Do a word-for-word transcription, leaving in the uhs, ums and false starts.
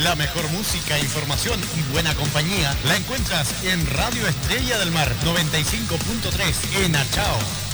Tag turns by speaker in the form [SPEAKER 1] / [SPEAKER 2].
[SPEAKER 1] La mejor música, información y buena compañía la encuentras en Radio Estrella del Mar noventa y cinco punto tres en Achao.